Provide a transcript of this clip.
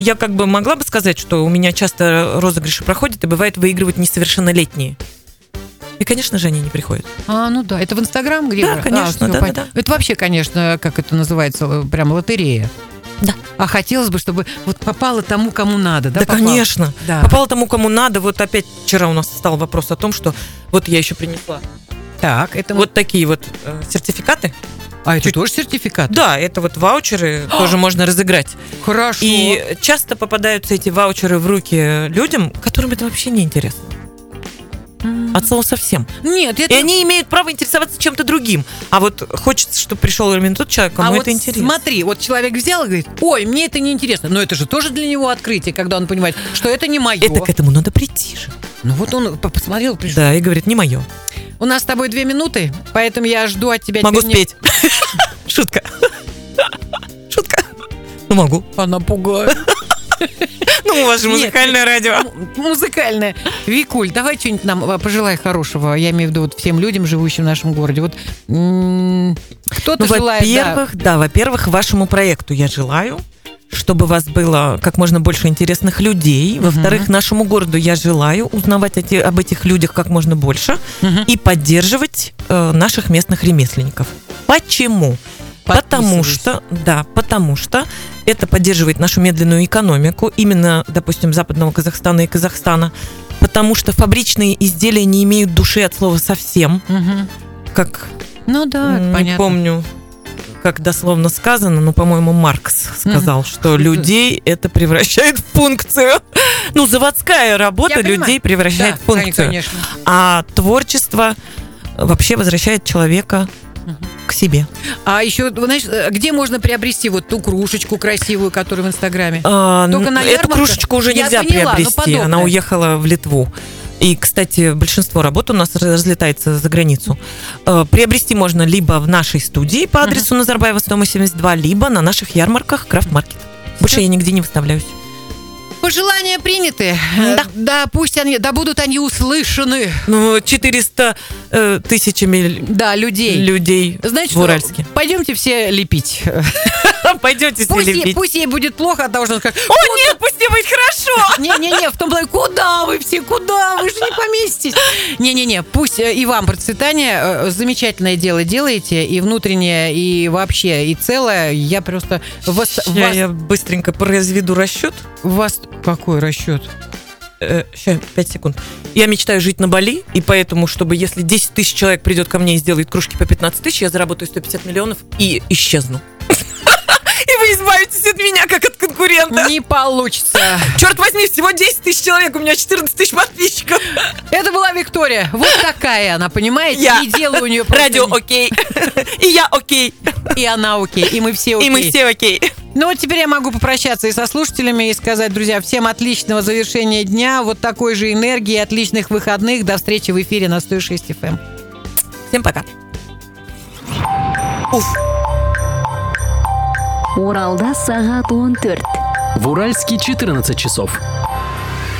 я как бы могла бы сказать, что у меня часто розыгрыши проходят, и бывает выигрывают несовершеннолетние. И, конечно же, они не приходят. Ну да. Это в Инстаграм где? Да, конечно, да. Это вообще, конечно, как это называется, прям лотерея. Да. А хотелось бы, чтобы вот попало тому, кому надо, да? Да, попало? конечно. Да. Попало тому, кому надо. Вот опять вчера у нас стал вопрос о том, что вот я еще принесла Так, это вот такие вот сертификаты. А это тоже сертификат? Да, это вот ваучеры тоже можно разыграть. Хорошо. И часто попадаются эти ваучеры в руки людям, которым это вообще не интересно. От слова совсем. Нет, это... И они имеют право интересоваться чем-то другим. А вот хочется, чтобы пришел именно тот человек, кому это интересно. Смотри, вот человек взял и говорит: ой, мне это не интересно. Но это же тоже для него открытие, когда он понимает, что это не мое. Это к этому надо прийти же. Ну вот он посмотрел, пришел. Да, и говорит, не мое. У нас с тобой 2 минуты, поэтому я жду от тебя... Могу спеть. Шутка. Шутка. Ну, могу. Она пугает. Ну, у вас же музыкальное радио. Музыкальное. Викуль, давай что-нибудь нам пожелай хорошего. Я имею в виду вот всем людям, живущим в нашем городе. Вот кто-то желает... Во-первых, вашему проекту я желаю, чтобы у вас было как можно больше интересных людей. Во-вторых, нашему городу я желаю узнавать об этих людях как можно больше и поддерживать наших местных ремесленников. Почему? Потому что это поддерживает нашу медленную экономику, именно, допустим, Западного Казахстана и Казахстана, потому что фабричные изделия не имеют души от слова совсем, как, понятно. помню, как дословно сказано, но, по-моему, Маркс сказал, что людей это превращает в функцию. Ну, заводская работа людей превращает в функцию. Конечно. А творчество вообще возвращает человека к себе. А еще, знаешь, где можно приобрести вот ту кружечку красивую, которая в Инстаграме? Только на Эту кружечку уже нельзя приобрести, она уехала в Литву. И, кстати, большинство работ у нас разлетается за границу. Приобрести можно либо в нашей студии по адресу Назарбаева 182, либо на наших ярмарках Крафт-маркет. Больше я нигде не выставляюсь. Пожелания приняты. Да, пусть они, будут они услышаны. 400 тысячами людей Значит, в Уральске. Пойдемте все лепить. Пойдемте все лепить. Пусть ей будет плохо, а должен сказать: о, нет, пусть ей будет хорошо. Не-не-не, в том плане, куда вы все, куда? Вы же не поместитесь. Не-не-не, пусть и вам процветание, замечательное дело делаете, и внутреннее, и вообще, и целое. Я просто... Я быстренько произведу расчет. Какой расчет? Сейчас, 5 секунд. Я мечтаю жить на Бали, и поэтому, чтобы если 10 тысяч человек придет ко мне и сделает кружки по 15 тысяч, я заработаю 150 миллионов и исчезну. И вы избавитесь от меня, как от конкурента. Не получится. Черт возьми, всего 10 тысяч человек, у меня 14 тысяч подписчиков. Это была Виктория. Вот такая она, понимаете? Я. И дело у нее просто... Радио окей. И я окей. И она окей. И мы все окей. И мы все окей. Ну вот теперь я могу попрощаться и со слушателями, и сказать, друзья, всем отличного завершения дня, вот такой же энергии, отличных выходных. До встречи в эфире на 106 FM. Всем пока. Уралда сағат 14. В Уральске 14 часов.